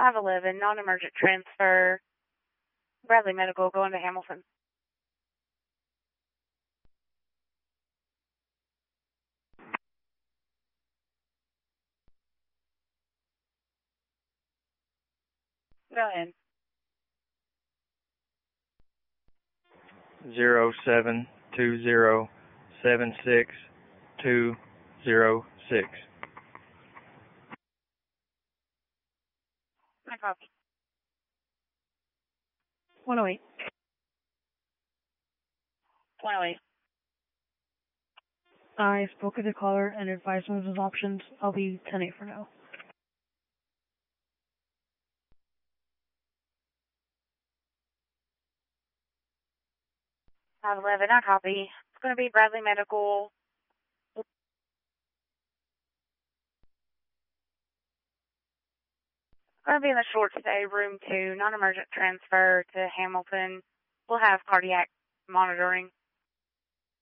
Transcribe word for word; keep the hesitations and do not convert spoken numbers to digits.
five eleven, non-emergent transfer. Bradley Medical, going to Hamilton. Go ahead. Zero seven two zero seven six two zero six. I copy. one oh eight. one oh eight. I spoke with the caller and advised him of his options. I'll be ten eight for now. five eleven, I copy. It's going to be Bradley Medical. Going to be in the short stay, room two, non-emergent transfer to Hamilton. We'll have cardiac monitoring.